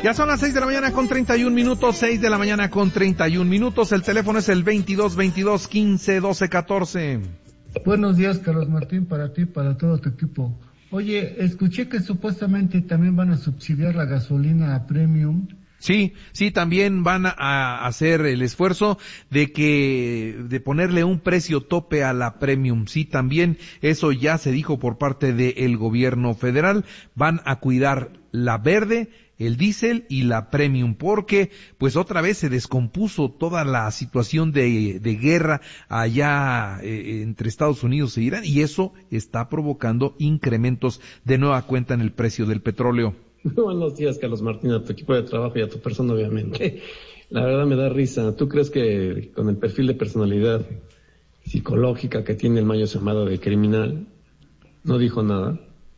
Ya son las 6 de la mañana con 31 minutos, 6 de la mañana con 31 minutos. El teléfono es el 2222-1512-14. Buenos días, Carlos Martín, para ti, para todo tu equipo. Oye, escuché que supuestamente también van a subsidiar la gasolina premium. Sí, también van a hacer el esfuerzo de ponerle un precio tope a la premium. Sí, también eso ya se dijo por parte del gobierno federal. Van a cuidar la verde, el diésel y la premium, porque pues otra vez se descompuso toda la situación de guerra allá entre Estados Unidos e Irán, y eso está provocando incrementos de nueva cuenta en el precio del petróleo. Buenos días, Carlos Martín, a tu equipo de trabajo y a tu persona, obviamente. La verdad me da risa. ¿Tú crees que con el perfil de personalidad psicológica que tiene el Mayo Zambada de criminal, no dijo nada?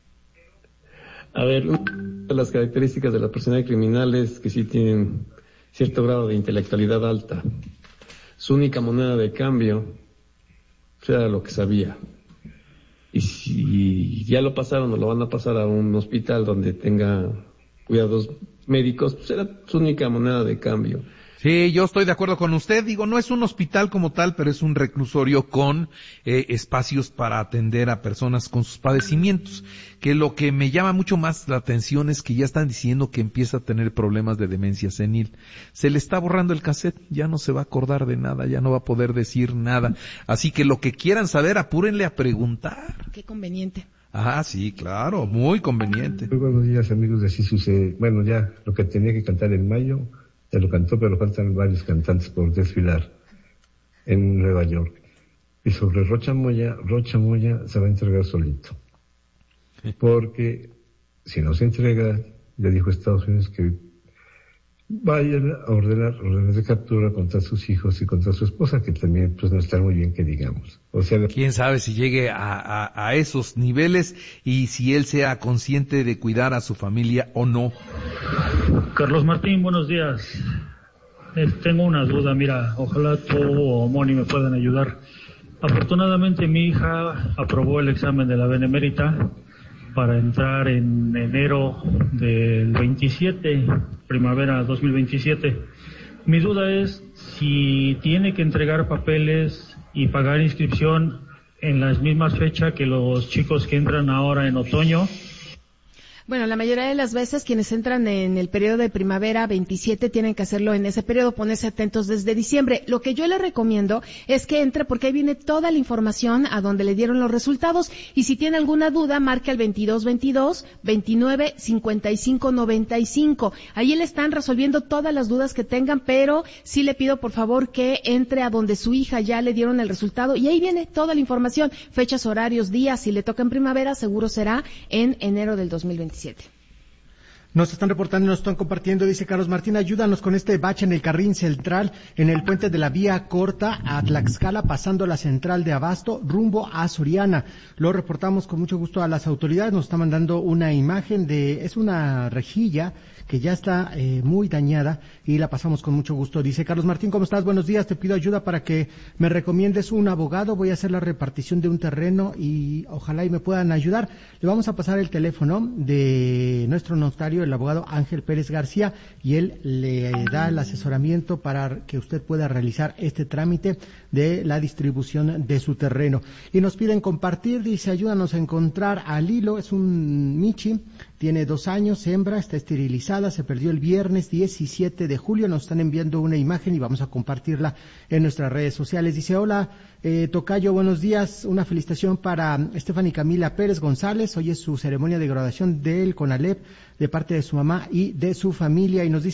A ver, una de las características de la personalidad criminal es que sí tienen cierto grado de intelectualidad alta. Su única moneda de cambio era lo que sabía. Y si ya lo pasaron o lo van a pasar a un hospital donde tenga cuidados médicos, pues era su única moneda de cambio. Sí, yo estoy de acuerdo con usted. Digo, no es un hospital como tal, pero es un reclusorio con espacios para atender a personas con sus padecimientos. Que lo que me llama mucho más la atención es que ya están diciendo que empieza a tener problemas de demencia senil. Se le está borrando el cassette, ya no se va a acordar de nada, ya no va a poder decir nada. Así que lo que quieran saber, apúrenle a preguntar. Qué conveniente. Ah, sí, claro, muy conveniente. Muy buenos días, amigos de Así Sucede. Bueno, ya lo que tenía que cantar en mayo, ya lo cantó, pero faltan varios cantantes por desfilar en Nueva York. Y sobre Rocha Moya se va a entregar solito. Porque si no se entrega, ya dijo Estados Unidos que vayan a ordenar órdenes de captura contra sus hijos y contra su esposa, que también pues no está muy bien que digamos. O sea, quién sabe si llegue a esos niveles y si él sea consciente de cuidar a su familia o no. Carlos Martín, buenos días. Tengo una duda, mira, ojalá tú o Moni me puedan ayudar. Afortunadamente mi hija aprobó el examen de la Benemérita para entrar en enero del 27, primavera 2027. Mi duda es si tiene que entregar papeles y pagar inscripción en las mismas fechas que los chicos que entran ahora en otoño. Bueno, la mayoría de las veces quienes entran en el periodo de primavera 27 tienen que hacerlo en ese periodo, ponerse atentos desde diciembre. Lo que yo le recomiendo es que entre porque ahí viene toda la información a donde le dieron los resultados, y si tiene alguna duda, marque al 2222-295595. Ahí le están resolviendo todas las dudas que tengan, pero sí le pido por favor que entre a donde su hija ya le dieron el resultado, y ahí viene toda la información, fechas, horarios, días. Si le toca en primavera, seguro será en enero del 2027. Nos están reportando y nos están compartiendo, dice Carlos Martín, ayúdanos con este bache en el carril central, en el puente de la vía corta a Tlaxcala, pasando la central de Abasto, rumbo a Soriana. Lo reportamos con mucho gusto a las autoridades, nos está mandando una imagen es una rejilla que ya está muy dañada y la pasamos con mucho gusto. Dice Carlos Martín, ¿cómo estás? Buenos días, te pido ayuda para que me recomiendes un abogado, voy a hacer la repartición de un terreno y ojalá y me puedan ayudar. Le vamos a pasar el teléfono de nuestro notario, el abogado Ángel Pérez García, y él le da el asesoramiento para que usted pueda realizar este trámite de la distribución de su terreno. Y nos piden compartir, dice, ayúdanos a encontrar a Lilo, es un Michi, tiene 2 años, hembra, está esterilizada, se perdió el viernes 17 de julio, nos están enviando una imagen y vamos a compartirla en nuestras redes sociales. Dice, hola, tocayo, buenos días, una felicitación para Stephanie Camila Pérez González, hoy es su ceremonia de graduación del CONALEP de parte de su mamá y de su familia, y nos dice